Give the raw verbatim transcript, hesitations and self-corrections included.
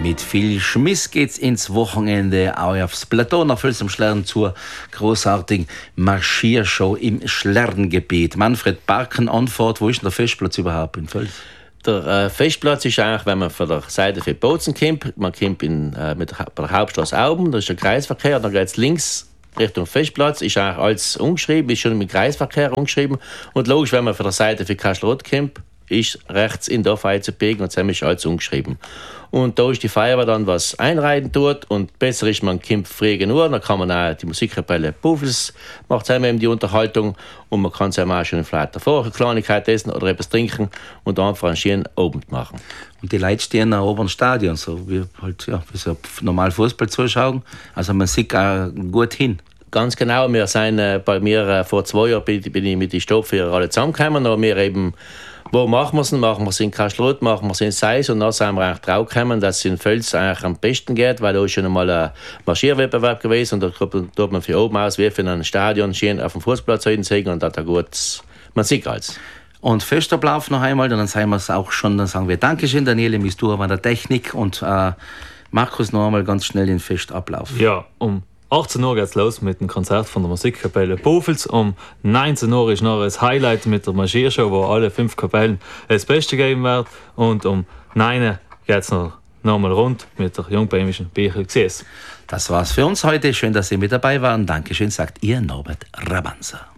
Mit viel Schmiss geht's ins Wochenende auch aufs Plateau nach Völs am Schlern zur großartigen Marschiershow im Schlerngebiet. Manfred Barken, Antwort, wo ist denn der Festplatz überhaupt in Völs? Der äh, Festplatz ist eigentlich, wenn man von der Seite für Bozen kommt, man kommt in, äh, mit der, bei der Hauptstraße Auben, da ist der Kreisverkehr, dann geht es links Richtung Festplatz, ist eigentlich alles umgeschrieben, ist schon mit Kreisverkehr umgeschrieben. Und logisch, wenn man von der Seite für Kastelrod kommt, ist rechts in der Dorf zu biegen und dann ist alles umgeschrieben. Und da ist die Feuerwehr dann, was einreiten tut und besser ist, man kommt früh genug, dann kann man auch die Musikkapelle Puffels, macht zusammen eben die Unterhaltung und man kann sich auch schon vielleicht davor eine Kleinigkeit essen oder etwas trinken und dann einfach einen schönen Abend machen. Und die Leute stehen am oberen Stadion, so wie halt, ja, wie so normal Fußball zuschauen, also man sieht auch gut hin. Ganz genau, wir sind äh, bei mir äh, vor zwei Jahren bin, bin ich mit den Stopführern alle zusammengekommen und wir eben, wo machen wir es? Machen wir es in Kastelrod, machen wir es in Seis und dann sind wir eigentlich drauf gekommen, dass es in Völs eigentlich am besten geht, weil da ist schon einmal ein Marschierwettbewerb gewesen und da tut man für oben aus wie für ein Stadion schön auf dem Fußplatz sehen und da hat gut, man sieht alles. Und Festablauf noch einmal, dann sagen wir es auch schon, dann sagen wir Dankeschön, Daniele Mistura bei der Technik und äh, Markus noch einmal ganz schnell den Festablauf. Ja, um achtzehn Uhr geht's los mit dem Konzert von der Musikkapelle Pofels. Um neunzehn Uhr ist noch ein Highlight mit der Marschiershow, wo alle fünf Kapellen das Beste geben werden. Und um neun Uhr geht's noch nochmal rund mit der jungbäumischen Bierchen Gsies. Das war's für uns heute. Schön, dass Sie mit dabei waren. Dankeschön, sagt Ihr Norbert Rabanza.